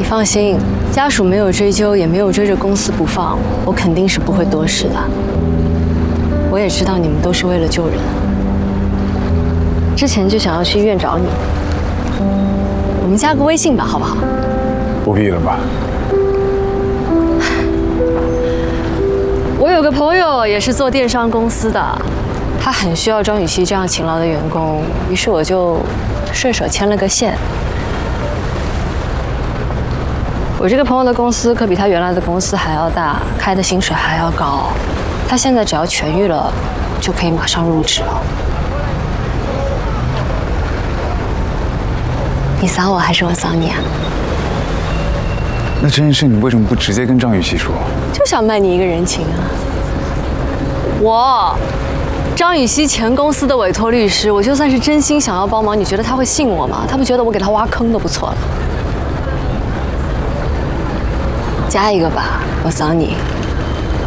放心，家属没有追究，也没有追着公司不放，我肯定是不会多事的。我也知道你们都是为了救人，之前就想要去医院找你。我们加个微信吧，好不好？ 不必了吧？ 我有个朋友也是做电商公司的，他很需要张雨绮这样勤劳的员工，于是我就顺手牵了个线。我这个朋友的公司可比他原来的公司还要大，开的薪水还要高。他现在只要痊愈了，就可以马上入职了。你扫我还是我扫你啊？ 那这件事你为什么不直接跟张雨绮说？ 就想卖你一个人情啊！我，张雨绮前公司的委托律师，我就算是真心想要帮忙，你觉得他会信我吗？他不觉得我给他挖坑都不错了。加一个吧，我扫你。